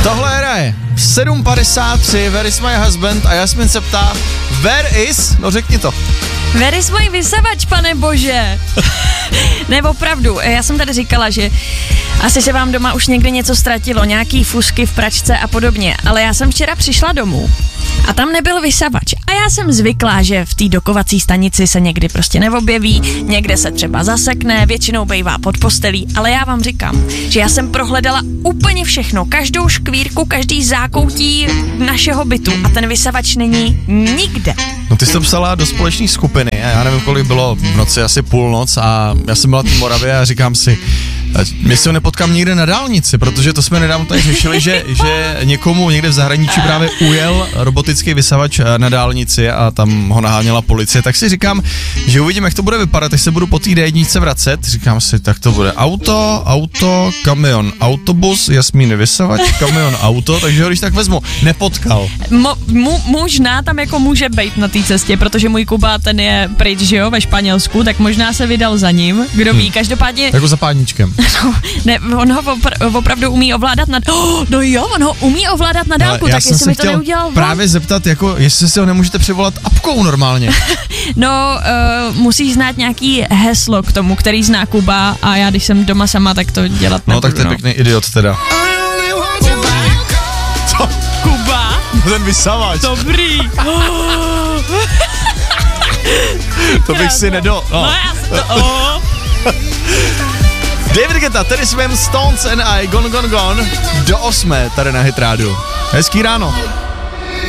Tohle hraje 7:53, Where is my husband? A Jasmin se ptá, where is, no řekni to. Where is můj vysavač, pane bože? Ne, opravdu, já jsem tady říkala, že asi se vám doma už někdy něco ztratilo, nějaký fusky v pračce a podobně, ale já jsem včera přišla domů a tam nebyl vysavač. A já jsem zvyklá, že v té dokovací stanici se někdy prostě neobjeví, někde se třeba zasekne, většinou bejvá pod postelí, ale já vám říkám, že já jsem prohledala úplně všechno, každou škvírku, každý zákoutí našeho bytu a ten vysavač není nikde. No ty jsi to psala do společné skupiny a já nevím, kolik bylo v noci, asi půlnoc a já jsem byla v Moravě a říkám si, jestli ho nepotkám někde na dálnici, protože to jsme nedávno tady řešili, že někomu někde v zahraničí právě ujel robotický vysavač na dálnici a tam ho naháněla policie, tak si říkám, že uvidím, jak to bude vypadat, až se budu po té D1 vracet, říkám si, tak to bude auto, kamion, autobus, Jasmín vysavač, kamion, auto, takže ho když tak vezmu, nepotkal. Možná tam jako může být na té cestě, protože můj Kuba, ten je pryč, že jo, ve Španělsku, tak možná se vydal za ním, kdo ví, každopádně... Jako za pádničkem. Ne, on ho opravdu umí ovládat on ho umí ovládat na dálku, tak jestli mi to neudělal právě zeptat, jako jestli si ho nemůžete přivolat apkou normálně. No, musíš znát nějaký heslo k tomu, který zná Kuba a já, když jsem doma sama, tak to dělat nebudu. No tak to je pěkný idiot teda. Co? Kuba? Ten vysavač. Dobrý. To bych si nedal. No já to... David Guetta, Terry Swims, Stones and I, Gone, Gone, Gone, do 8 tady na Hit Rádiu. Hezký ráno.